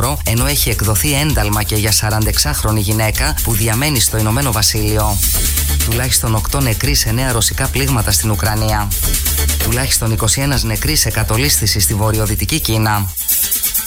χώρο, ενώ έχει εκδοθεί ένταλμα και για 46χρονη γυναίκα που διαμένει στο Ηνωμένο Βασίλειο. Τουλάχιστον 8 νεκροί σε 9 ρωσικά πλήγματα στην Ουκρανία. Τουλάχιστον 21 νεκροί σε κατολίσθηση στη βορειοδυτική Κίνα.